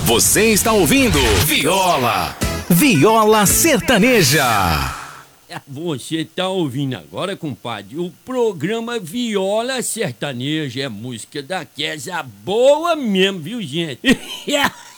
Você está ouvindo Viola Sertaneja. Você tá ouvindo agora, compadre, o programa Viola Sertaneja. É música daquela boa mesmo, viu, gente?